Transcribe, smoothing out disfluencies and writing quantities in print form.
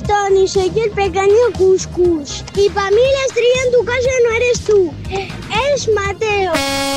Tony, soy yo el pequeño Cuscus. Y para mí la estrella en tu casa no eres tú, es Mateo.